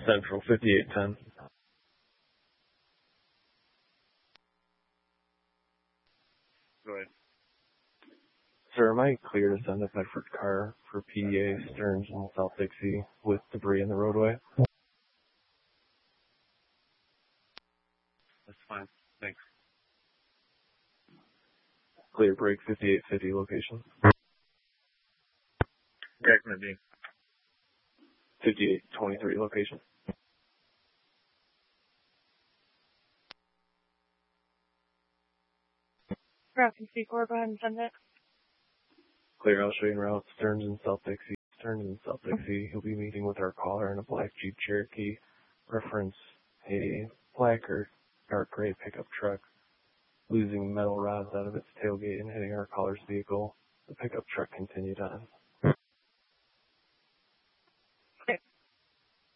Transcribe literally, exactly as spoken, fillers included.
Central, fifty-eight ten. Go ahead. Sir, am I clear to send a Bedford car for P D A Stearns in South Dixie with debris in the roadway? That's fine. Thanks. Clear break, fifty-eight fifty location. Jackson D. fifty-eight twenty-three location. Falcon C four, go ahead and send it. Clear, I'll show you en route. Stearns in South Dixie. Stearns in South Dixie. He'll be meeting with our caller in a black Jeep Cherokee. Reference a black or dark gray pickup truck losing metal rods out of its tailgate and hitting our caller's vehicle. The pickup truck continued on.